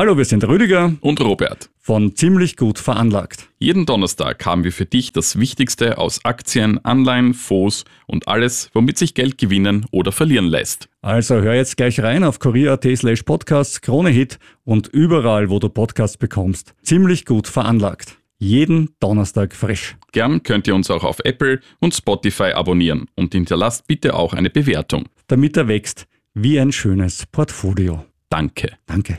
Hallo, wir sind Rüdiger und Robert von Ziemlich gut veranlagt. Jeden Donnerstag haben wir für dich das Wichtigste aus Aktien, Anleihen, Fonds und alles, womit sich Geld gewinnen oder verlieren lässt. Also hör jetzt gleich rein auf kurier.at/podcasts, Krone-Hit und überall, wo du Podcasts bekommst. Ziemlich gut veranlagt. Jeden Donnerstag frisch. Gern könnt ihr uns auch auf Apple und Spotify abonnieren und hinterlasst bitte auch eine Bewertung. Damit er wächst wie ein schönes Portfolio. Danke. Danke.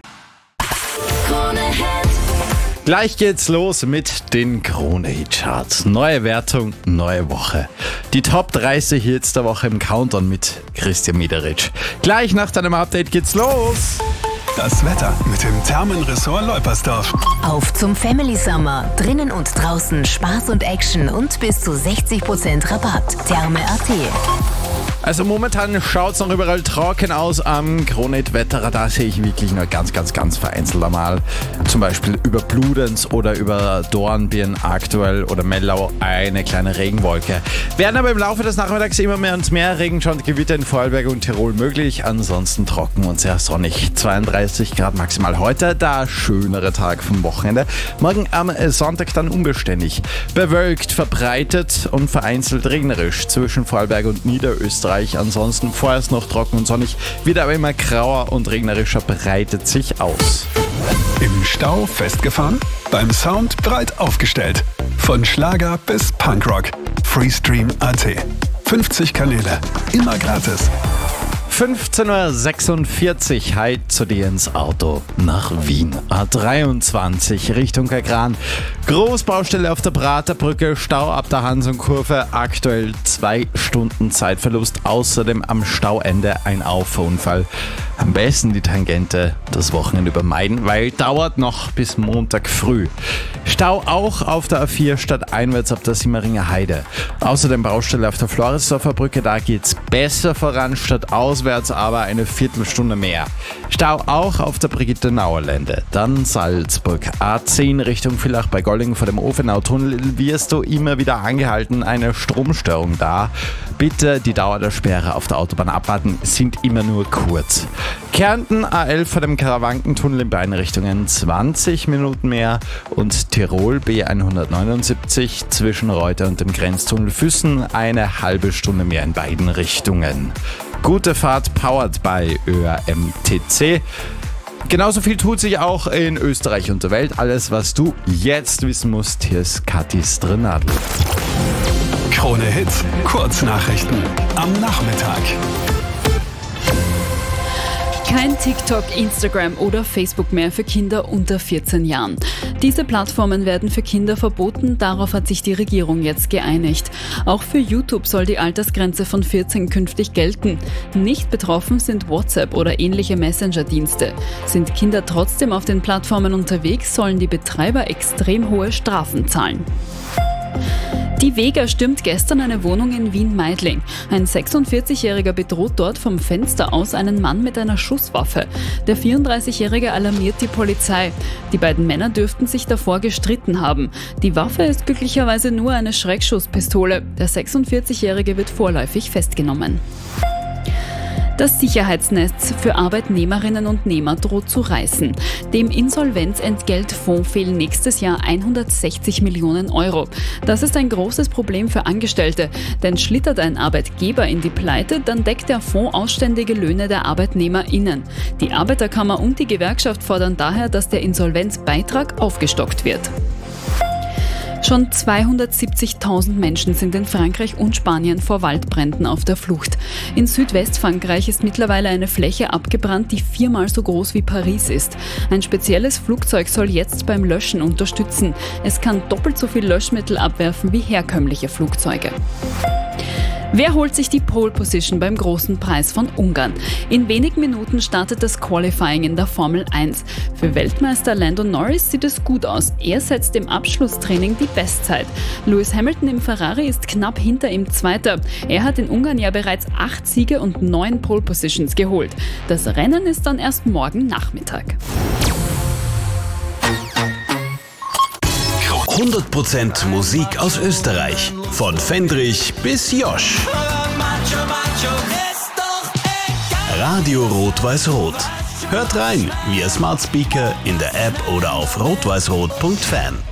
Gleich geht's los mit den Krone-Hit-Charts. Neue Wertung, neue Woche. Die Top 30 Hits der Woche im Countdown mit Christian Miederitsch. Gleich nach deinem Update geht's los. Das Wetter mit dem Thermenressort Leupersdorf. Auf zum Family Summer. Drinnen und draußen Spaß und Action und bis zu 60% Rabatt. Therme.at. Also momentan schaut es noch überall trocken aus am Krone-Hit-Wetterradar. Sehe ich wirklich nur ganz vereinzelt einmal. Zum Beispiel über Bludenz oder über Dornbirn aktuell oder Mellau eine kleine Regenwolke. Werden aber im Laufe des Nachmittags immer mehr und mehr Regenschauer und Gewitter in Vorarlberg und Tirol möglich. Ansonsten trocken und sehr sonnig. 32 Grad maximal heute, der schönere Tag vom Wochenende. Morgen am Sonntag dann unbeständig. Bewölkt, verbreitet und vereinzelt regnerisch zwischen Vorarlberg und Niederösterreich. Ansonsten vorerst noch trocken und sonnig, wird aber immer grauer und regnerischer, breitet sich aus. Im Stau festgefahren? Beim Sound breit aufgestellt. Von Schlager bis Punkrock. Freestream.at. 50 Kanäle. Immer gratis. 15.46 Uhr, heute zu dir ins Auto nach Wien. A23 Richtung Kagran. Großbaustelle auf der Praterbrücke, Stau ab der Hansonkurve, aktuell 2 Stunden Zeitverlust. Außerdem am Stauende ein Auffahrunfall. Am besten die Tangente das Wochenende übermeiden, weil dauert noch bis Montag früh. Stau auch auf der A4 stadteinwärts auf der Simmeringer Heide. Außerdem Baustelle auf der Floridsdorfer Brücke, da geht's besser voran, stadtauswärts aber eine Viertelstunde mehr. Stau auch auf der Brigitte-Nauer-Lände. Dann Salzburg, A10 Richtung Villach bei Gollingen vor dem Ofenau-Tunnel wirst du immer wieder angehalten, eine Stromstörung da. Bitte die Dauer der Sperre auf der Autobahn abwarten, sind immer nur kurz. Kärnten A11 vor dem Karawankentunnel in beiden Richtungen 20 Minuten mehr und Tirol B179 zwischen Reuter und dem Grenztunnel Füssen eine halbe Stunde mehr in beiden Richtungen. Gute Fahrt powered by ÖRMTC. Genauso viel tut sich auch in Österreich und der Welt. Alles, was du jetzt wissen musst, hier ist Kathis Drenadel. Krone Hits, Kurznachrichten am Nachmittag. Kein TikTok, Instagram oder Facebook mehr für Kinder unter 14 Jahren. Diese Plattformen werden für Kinder verboten, darauf hat sich die Regierung jetzt geeinigt. Auch für YouTube soll die Altersgrenze von 14 künftig gelten. Nicht betroffen sind WhatsApp oder ähnliche Messenger-Dienste. Sind Kinder trotzdem auf den Plattformen unterwegs, sollen die Betreiber extrem hohe Strafen zahlen. Die Vega stürmt gestern eine Wohnung in Wien-Meidling. Ein 46-Jähriger bedroht dort vom Fenster aus einen Mann mit einer Schusswaffe. Der 34-Jährige alarmiert die Polizei. Die beiden Männer dürften sich davor gestritten haben. Die Waffe ist glücklicherweise nur eine Schreckschusspistole. Der 46-Jährige wird vorläufig festgenommen. Das Sicherheitsnetz für Arbeitnehmerinnen und Nehmer droht zu reißen. Dem Insolvenzentgeltfonds fehlen nächstes Jahr 160 Millionen Euro. Das ist ein großes Problem für Angestellte, denn schlittert ein Arbeitgeber in die Pleite, dann deckt der Fonds ausständige Löhne der ArbeitnehmerInnen. Die Arbeiterkammer und die Gewerkschaft fordern daher, dass der Insolvenzbeitrag aufgestockt wird. Schon 270.000 Menschen sind in Frankreich und Spanien vor Waldbränden auf der Flucht. In Südwestfrankreich ist mittlerweile eine Fläche abgebrannt, die 4-mal so groß wie Paris ist. Ein spezielles Flugzeug soll jetzt beim Löschen unterstützen. Es kann doppelt so viel Löschmittel abwerfen wie herkömmliche Flugzeuge. Wer holt sich die Pole Position beim großen Preis von Ungarn? In wenigen Minuten startet das Qualifying in der Formel 1. Für Weltmeister Lando Norris sieht es gut aus. Er setzt im Abschlusstraining die Bestzeit. Lewis Hamilton im Ferrari ist knapp hinter ihm Zweiter. Er hat in Ungarn ja bereits 8 Siege und 9 Pole Positions geholt. Das Rennen ist dann erst morgen Nachmittag. 100% Musik aus Österreich. Von Fendrich bis Josh. Radio Rot-Weiß-Rot. Hört rein via Smart Speaker, in der App oder auf rot-weiß-rot.fan.